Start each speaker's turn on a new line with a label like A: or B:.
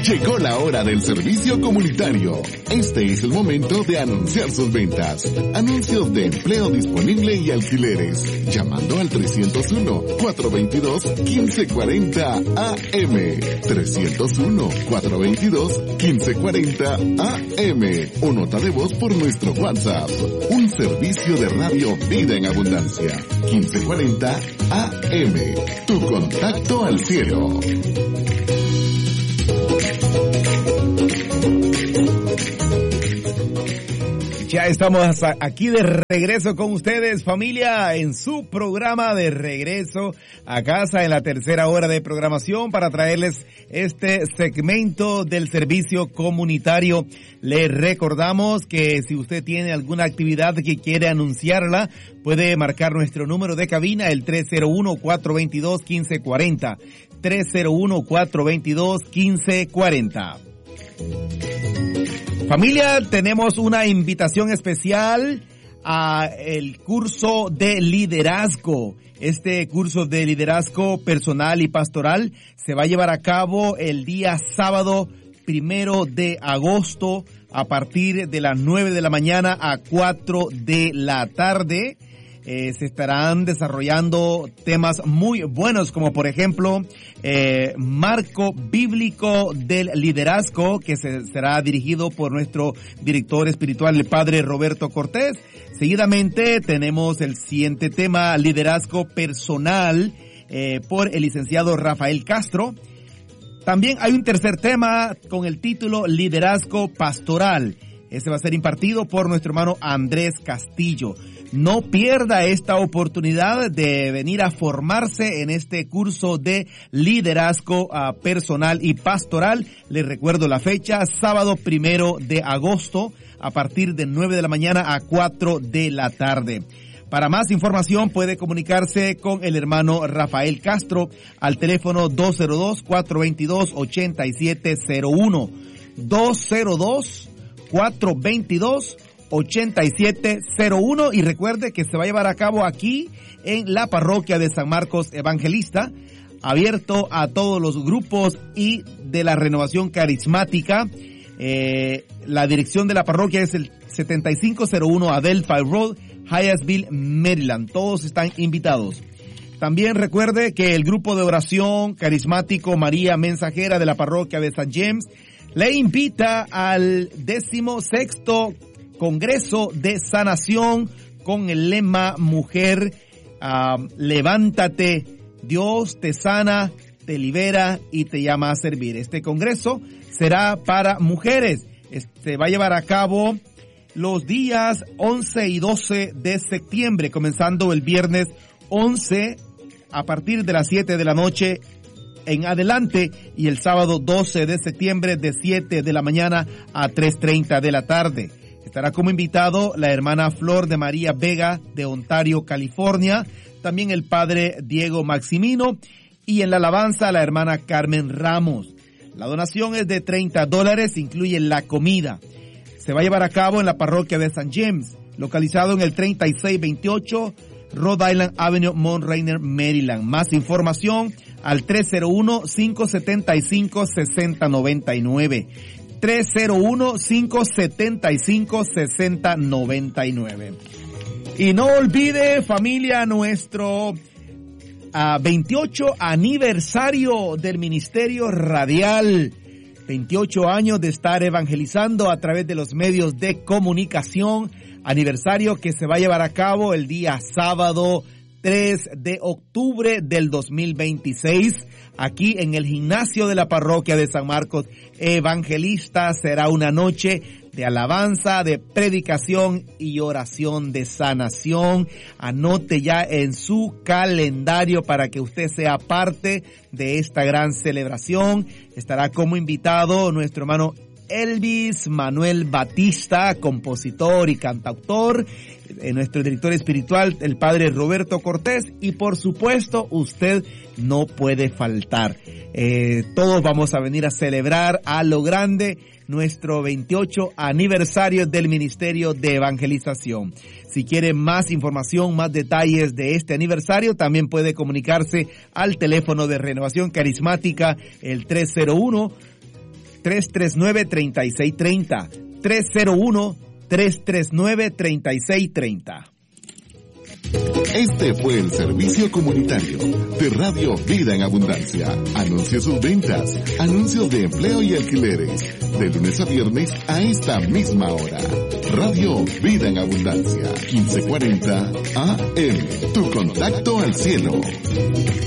A: Llegó la hora del servicio comunitario. Este es el momento de anunciar sus ventas. Anuncios de empleo disponible y alquileres. Llamando al 301-422-1540 AM. 301-422-1540 AM. O nota de voz por nuestro WhatsApp. Un servicio de radio Vida en Abundancia. 1540 AM. Tu contacto al cielo.
B: Ya estamos aquí de regreso con ustedes, familia, en su programa de regreso a casa en la tercera hora de programación para traerles este segmento del servicio comunitario. Les recordamos que si usted tiene alguna actividad que quiere anunciarla, puede marcar nuestro número de cabina, el 301-422-1540. 301-422-1540. Familia, tenemos una invitación especial a el curso de liderazgo. Este curso de liderazgo personal y pastoral se va a llevar a cabo el día sábado 1 de agosto a partir de las 9 de la mañana a 4 de la tarde. Se estarán desarrollando temas muy buenos como por ejemplo marco bíblico del liderazgo, que será dirigido por nuestro director espiritual, el padre Roberto Cortés. Seguidamente tenemos el siguiente tema, liderazgo personal, por el licenciado Rafael Castro. También hay un tercer tema con el título liderazgo pastoral. Ese va a ser impartido por nuestro hermano Andrés Castillo. No pierda esta oportunidad de venir a formarse en este curso de liderazgo personal y pastoral. Les recuerdo la fecha, sábado 1 de agosto, a partir de 9 de la mañana a 4 de la tarde. Para más información puede comunicarse con el hermano Rafael Castro al teléfono 202-422-8701. 202-422-8701, y recuerde que se va a llevar a cabo aquí en la parroquia de San Marcos Evangelista, abierto a todos los grupos y de la renovación carismática. La dirección de la parroquia es el 7501 Adelphi Road, Hyattsville, Maryland. Todos están invitados. También recuerde que el grupo de oración carismático María Mensajera de la parroquia de St. James le invita al 16º Congreso de Sanación con el lema Mujer, levántate, Dios te sana, te libera y te llama a servir. Este congreso será para mujeres. Se va a llevar a cabo los días 11 y 12 de septiembre, comenzando el viernes 11 a partir de las 7 de la noche en adelante, y el sábado 12 de septiembre de 7 de la mañana a 3:30 de la tarde. Estará como invitado la hermana Flor de María Vega de Ontario, California, también el padre Diego Maximino, y en la alabanza la hermana Carmen Ramos. La donación es de $30, incluye la comida. Se va a llevar a cabo en la parroquia de St. James, localizado en el 3628 Rhode Island Avenue, Mount Rainier, Maryland. Más información al 301-575-6099. 301-575-6099. Y no olvide, familia, nuestro 28 aniversario del Ministerio Radial. 28 años de estar evangelizando a través de los medios de comunicación. Aniversario que se va a llevar a cabo el día sábado 3 de octubre del 2026. Aquí en el gimnasio de la parroquia de San Marcos Evangelista será una noche de alabanza, de predicación y oración de sanación. Anote ya en su calendario para que usted sea parte de esta gran celebración. Estará como invitado nuestro hermano Elvis Manuel Batista, compositor y cantautor, nuestro director espiritual, el padre Roberto Cortés, y por supuesto usted no puede faltar. Todos vamos a venir a celebrar a lo grande nuestro 28 aniversario del Ministerio de Evangelización. Si quiere más información, más detalles de este aniversario, también puede comunicarse al teléfono de Renovación Carismática, el 301-339-3630. 301-339-3630.
A: Este fue el servicio comunitario de Radio Vida en Abundancia. Anuncia sus ventas, anuncios de empleo y alquileres, de lunes a viernes a esta misma hora. Radio Vida en Abundancia, 1540 AM, tu contacto al cielo.